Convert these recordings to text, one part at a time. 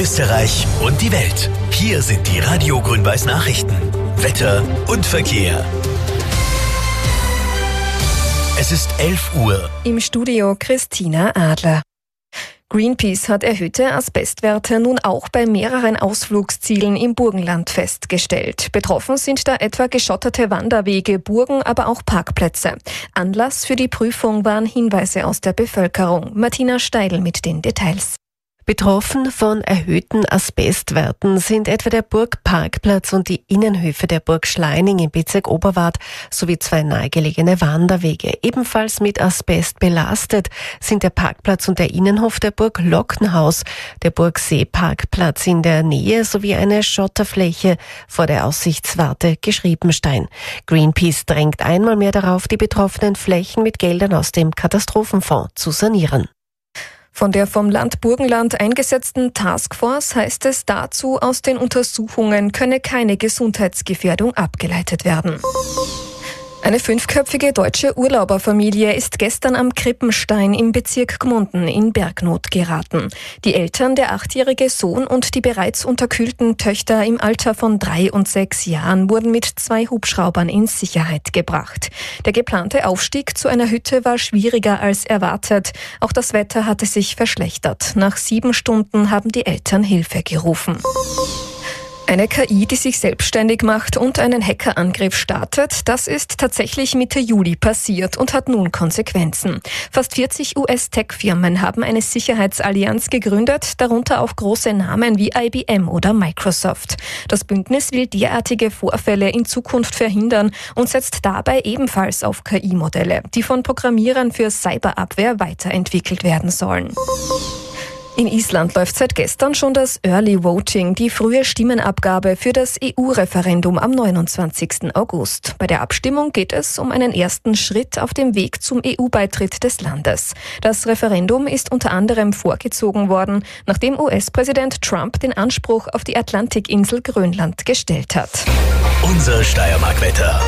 Österreich und die Welt. Hier sind die Radio Grün-Weiß Nachrichten. Wetter und Verkehr. Es ist 11 Uhr. Im Studio Christina Adler. Greenpeace hat erhöhte Asbestwerte nun auch bei mehreren Ausflugszielen im Burgenland festgestellt. Betroffen sind da etwa geschotterte Wanderwege, Burgen, aber auch Parkplätze. Anlass für die Prüfung waren Hinweise aus der Bevölkerung. Martina Steidl mit den Details. Betroffen von erhöhten Asbestwerten sind etwa der Burgparkplatz und die Innenhöfe der Burg Schleining im Bezirk Oberwart sowie 2 nahegelegene Wanderwege. Ebenfalls mit Asbest belastet sind der Parkplatz und der Innenhof der Burg Locknhaus, der Burgseeparkplatz in der Nähe sowie eine Schotterfläche vor der Aussichtswarte Geschriebenstein. Greenpeace drängt einmal mehr darauf, die betroffenen Flächen mit Geldern aus dem Katastrophenfonds zu sanieren. Von der vom Land Burgenland eingesetzten Taskforce heißt es dazu, aus den Untersuchungen könne keine Gesundheitsgefährdung abgeleitet werden. Eine 5-köpfige deutsche Urlauberfamilie ist gestern am Krippenstein im Bezirk Gmunden in Bergnot geraten. Die Eltern, der 8-jährige Sohn und die bereits unterkühlten Töchter im Alter von 3 und 6 Jahren wurden mit 2 Hubschraubern in Sicherheit gebracht. Der geplante Aufstieg zu einer Hütte war schwieriger als erwartet. Auch das Wetter hatte sich verschlechtert. Nach 7 Stunden haben die Eltern Hilfe gerufen. Eine KI, die sich selbstständig macht und einen Hackerangriff startet, das ist tatsächlich Mitte Juli passiert und hat nun Konsequenzen. Fast 40 US-Tech-Firmen haben eine Sicherheitsallianz gegründet, darunter auch große Namen wie IBM oder Microsoft. Das Bündnis will derartige Vorfälle in Zukunft verhindern und setzt dabei ebenfalls auf KI-Modelle, die von Programmierern für Cyberabwehr weiterentwickelt werden sollen. In Island läuft seit gestern schon das Early Voting, die frühe Stimmenabgabe für das EU-Referendum am 29. August. Bei der Abstimmung geht es um einen ersten Schritt auf dem Weg zum EU-Beitritt des Landes. Das Referendum ist unter anderem vorgezogen worden, nachdem US-Präsident Trump den Anspruch auf die Atlantikinsel Grönland gestellt hat. Unser Steiermark-Wetter.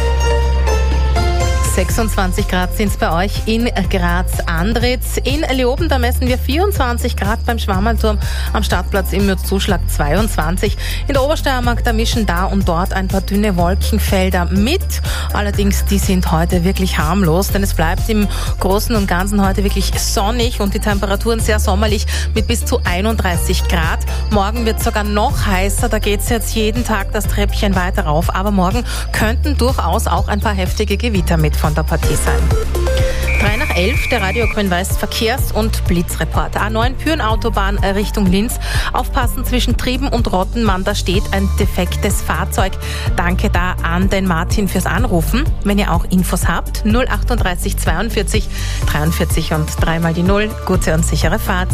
26 Grad sind es bei euch in Graz-Andritz. In Leoben, da messen wir 24 Grad beim Schwammerturm, am Stadtplatz im Mürzzuschlag 22. In der Obersteiermark, da mischen da und dort ein paar dünne Wolkenfelder mit. Allerdings, die sind heute wirklich harmlos, denn es bleibt im Großen und Ganzen heute wirklich sonnig und die Temperaturen sehr sommerlich mit bis zu 31 Grad. Morgen wird es sogar noch heißer, da geht es jetzt jeden Tag das Treppchen weiter rauf. Aber morgen könnten durchaus auch ein paar heftige Gewitter mit von der Partie sein. 3 nach 11, der Radio Grün-Weiß Verkehrs- und Blitzreport. A9 Pyhrn-Autobahn Richtung Linz. Aufpassen zwischen Trieben und Rottenmann, da steht ein defektes Fahrzeug. Danke da an den Martin fürs Anrufen. Wenn ihr auch Infos habt, 038 42 43 und 3 mal die 0. Gute und sichere Fahrt.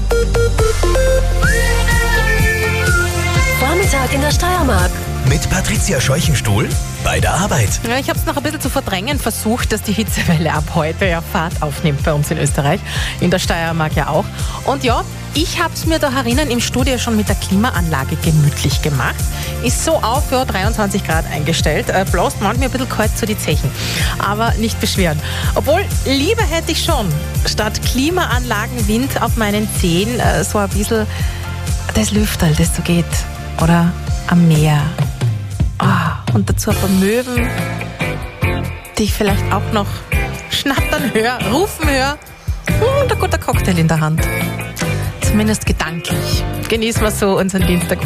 Vormittag in der Steiermark. Mit Patricia Scheuchenstuhl bei der Arbeit. Ja, ich habe es noch ein bisschen zu verdrängen versucht, dass die Hitzewelle ab heute ja Fahrt aufnimmt bei uns in Österreich, in der Steiermark ja auch. Und ja, ich habe es mir da herinnen im Studio schon mit der Klimaanlage gemütlich gemacht. Ist so auf für 23 Grad eingestellt. Bloß manchmal ein bisschen kalt zu die Zechen. Aber nicht beschweren. Obwohl, lieber hätte ich schon statt Klimaanlagenwind auf meinen Zehen so ein bisschen das Lüfterl, das so geht. Oder am Meer. Und dazu ein paar Möwen, die ich vielleicht auch noch schnattern höre, rufen höre und ein guter Cocktail in der Hand. Zumindest gedanklich. Genießen wir so unseren Dienstag.